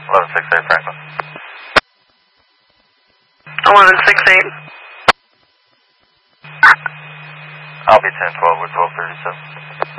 1168 Franklin. 1168. I'll be 1012 with 1237.